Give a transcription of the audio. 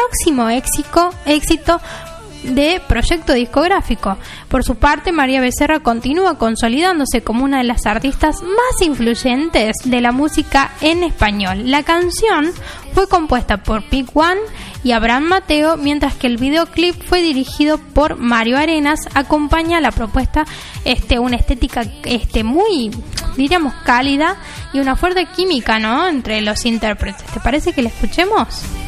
próximo éxito de proyecto discográfico. Por su parte, María Becerra continúa consolidándose como una de las artistas más influyentes de la música en español. La canción fue compuesta por Big One y Abraham Mateo, mientras que el videoclip fue dirigido por Mario Arenas. Acompaña la propuesta una estética muy, diríamos, cálida y una fuerte química, ¿no?, entre los intérpretes. ¿Te parece que la escuchemos?